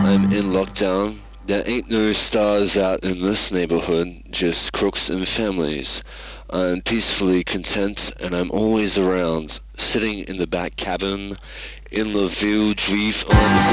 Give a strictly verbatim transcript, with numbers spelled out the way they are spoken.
I'm in lockdown. There ain't no stars out in this neighborhood, just crooks and families. I'm peacefully content and I'm always around, sitting in the back cabin, in the village reef on the